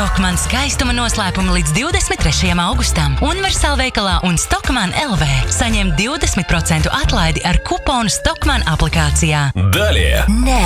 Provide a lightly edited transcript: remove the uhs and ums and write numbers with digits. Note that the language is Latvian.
Stockmann skaistuma noslēpumi līdz 23. augustam. Universāla veikalā un Stockmann LV. Saņem 20% atlaidi ar kuponu Stockmann aplikācijā. Далее.